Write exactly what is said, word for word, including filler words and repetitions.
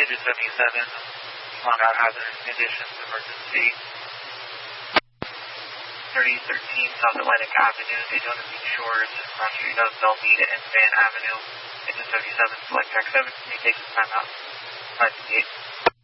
two seventy-seven, Long Out Hazard Conditions Emergency. thirty thirteen South Atlantic Avenue, Daytona Beach Shores, cross street of Belmead and Van Avenue. Engine seventy-seven, select track seven, can you take this time out? five eight.